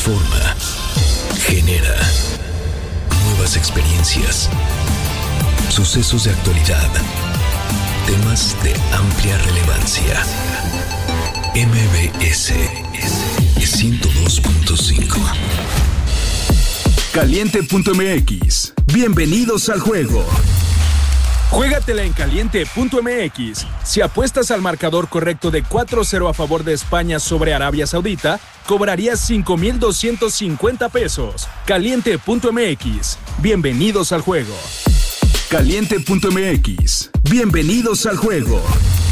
transforma, genera nuevas experiencias, sucesos de actualidad, temas de amplia relevancia. MBS 102.5. Caliente.mx. Bienvenidos al juego. Juégatela en Caliente.mx. Si apuestas al marcador correcto de 4-0 a favor de España sobre Arabia Saudita, cobrarías 5,250 pesos. Caliente.mx. Bienvenidos al juego. Caliente.mx. Bienvenidos al juego.